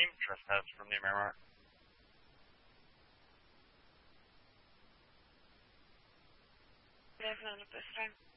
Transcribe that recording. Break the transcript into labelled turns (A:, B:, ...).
A: team. Trespass from the Miramar.
B: There's none at this time.